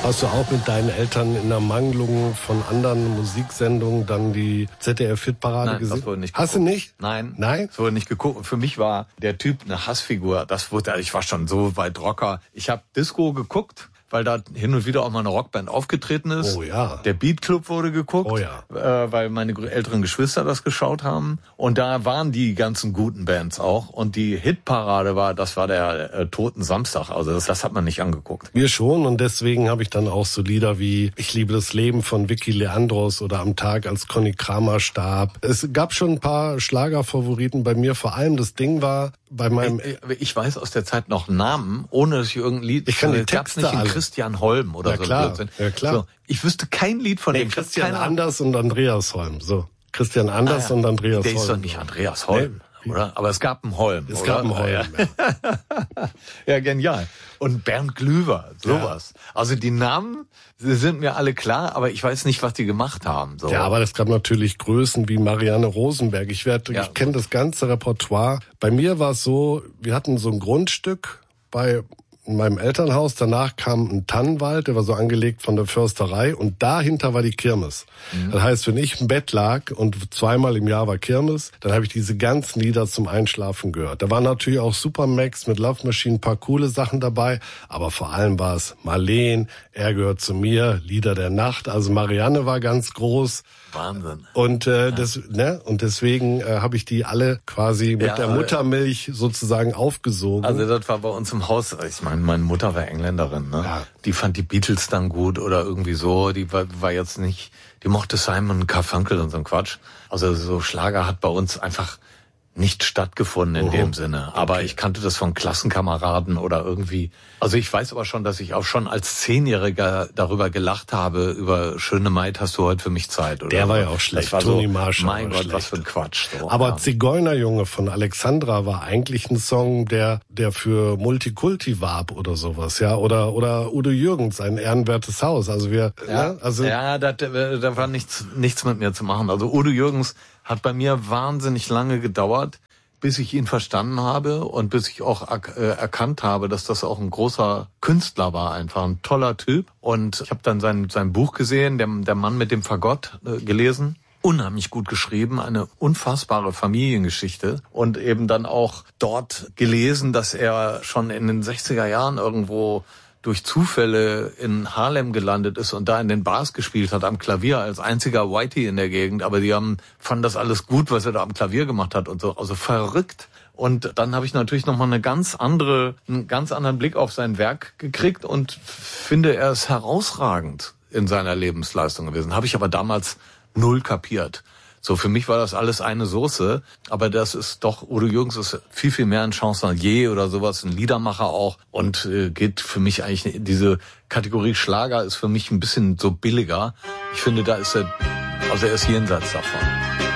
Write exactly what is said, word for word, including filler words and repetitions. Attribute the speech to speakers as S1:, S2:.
S1: Hast du auch mit deinen Eltern in der Mangelung von anderen Musiksendungen dann die Z D F-Hitparade
S2: Nein,
S1: gesehen?
S2: das wurde nicht
S1: Hast
S2: geguckt.
S1: du nicht?
S2: Nein.
S1: Nein?
S2: Das wurde nicht geguckt. Für mich war der Typ eine Hassfigur. Das wurde, ich war schon so weit Rocker. Ich habe Disco geguckt, weil da hin und wieder auch mal eine Rockband aufgetreten ist.
S1: Oh ja.
S2: Der Beat Club wurde geguckt,
S1: Oh ja.
S2: äh, weil meine älteren Geschwister das geschaut haben. Und da waren die ganzen guten Bands auch. Und die Hitparade war, das war der äh, Toten Samstag. Also das, das hat man nicht angeguckt.
S1: Wir schon, und deswegen habe ich dann auch so Lieder wie Ich liebe das Leben von Vicky Leandros oder Am Tag, als Conny Kramer starb. Es gab schon ein paar Schlagerfavoriten bei mir. Vor allem das Ding war bei meinem...
S2: Ich, ich weiß aus der Zeit noch Namen, ohne dass ich irgendein Lied...
S1: Ich kann die
S2: äh, gab's
S1: Texte
S2: nicht in
S1: alle.
S2: Christian Holm oder
S1: Ja,
S2: so.
S1: klar.
S2: Blödsinn.
S1: Ja, klar.
S2: So, ich wüsste kein Lied von
S1: Nee,
S2: dem.
S1: Christian
S2: Keine-
S1: Anders und Andreas Holm. So, Christian Anders
S2: Ah, ja.
S1: und Andreas
S2: Der
S1: Holm.
S2: ist doch nicht Andreas Holm,
S1: Nee.
S2: oder? Aber es gab einen Holm,
S1: Es
S2: oder?
S1: gab einen Holm,
S2: Ja,
S1: ja.
S2: ja genial. Und Bernd Glüwer, sowas. Also die Namen sie sind mir alle klar, aber ich weiß nicht, was die gemacht haben. So.
S1: Ja, aber es gab natürlich Größen wie Marianne Rosenberg. Ich werde,
S2: Ja.
S1: ich kenne das ganze Repertoire. Bei mir war es so, wir hatten so ein Grundstück bei in meinem Elternhaus. Danach kam ein Tannenwald, der war so angelegt von der Försterei, und dahinter war die Kirmes. Mhm. Das heißt, wenn ich im Bett lag und zweimal im Jahr war Kirmes, dann habe ich diese ganzen Lieder zum Einschlafen gehört. Da waren natürlich auch Supermax mit Love Machine, ein paar coole Sachen dabei, aber vor allem war es Marleen, Er gehört zu mir, Lieder der Nacht. Also Marianne war ganz groß.
S2: Wahnsinn.
S1: Und äh, das, ne, und deswegen äh, habe ich die alle quasi mit
S2: Ja,
S1: der Muttermilch sozusagen aufgesogen.
S2: Also das war bei uns im Haus, ich meine, meine Mutter war Engländerin, ne?
S1: Ja.
S2: Die fand die Beatles dann gut oder irgendwie so, die war, war jetzt nicht, die mochte Simon und Garfunkel und so ein Quatsch. Also so Schlager hat bei uns einfach nicht stattgefunden in
S1: Oho.
S2: dem Sinne. Aber ich kannte das von Klassenkameraden oder irgendwie. Also ich weiß aber schon, dass ich auch schon als Zehnjähriger darüber gelacht habe, über Schöne Maid, hast du heute für mich Zeit? Oder
S1: Der war
S2: so.
S1: ja auch schlecht.
S2: Das war
S1: Toni
S2: so,
S1: Marshall
S2: mein
S1: war
S2: Gott,
S1: schlecht.
S2: was für ein Quatsch. So,
S1: Aber
S2: ja.
S1: Zigeunerjunge von Alexandra war eigentlich ein Song, der der für Multikulti warb oder sowas, ja, oder oder Udo Jürgens, ein ehrenwertes Haus. Also wir,
S2: Ja,
S1: ne? also
S2: ja, da, da war nichts, nichts mit mir zu machen. Also Udo Jürgens hat bei mir wahnsinnig lange gedauert, bis ich ihn verstanden habe und bis ich auch äh, erkannt habe, dass das auch ein großer Künstler war, einfach ein toller Typ. Und ich habe dann sein sein Buch gesehen, der, der Mann mit dem Fagott, äh, gelesen. Unheimlich gut geschrieben, eine unfassbare Familiengeschichte und eben dann auch dort gelesen, dass er schon in den sechziger Jahren irgendwo durch Zufälle in Harlem gelandet ist und da in den Bars gespielt hat am Klavier als einziger Whitey in der Gegend. Aber die haben fanden das alles gut, was er da am Klavier gemacht hat und so. Also verrückt. Und dann habe ich natürlich nochmal eine ganz andere, einen ganz anderen Blick auf sein Werk gekriegt und finde, er ist herausragend in seiner Lebensleistung gewesen. Habe ich aber damals null kapiert. So, für mich war das alles eine Soße, aber das ist doch, Udo Jürgens ist viel, viel mehr ein Chansonnier oder sowas, ein Liedermacher auch und äh, geht für mich eigentlich, diese Kategorie Schlager ist für mich ein bisschen so billiger. Ich finde, da ist er, also er ist jenseits davon.